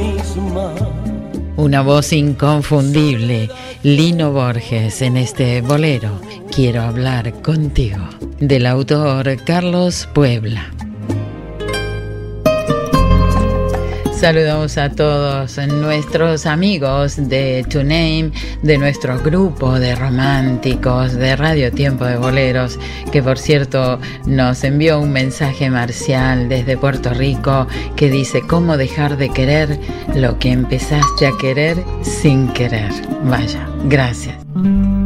misma. Una voz inconfundible, Lino Borges en este bolero, Quiero hablar contigo, del autor Carlos Puebla. Saludamos a todos nuestros amigos de TuneIn, de nuestro grupo de románticos de Radio Tiempo de Boleros, que por cierto nos envió un mensaje Marcial desde Puerto Rico que dice: ¿cómo dejar de querer lo que empezaste a querer sin querer? Vaya, gracias.